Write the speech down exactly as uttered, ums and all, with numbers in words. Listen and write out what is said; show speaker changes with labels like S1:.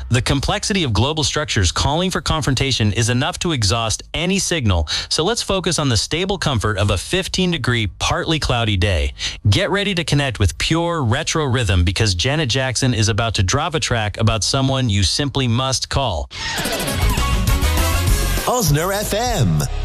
S1: The complexity of global structures calling for confrontation is enough to exhaust any signal, so let's focus on the stable comfort of a fifteen degree, partly cloudy day. Get ready to connect with pure retro rhythm because Janet Jackson is about to drop a track about someone you simply must call.
S2: Osner F M.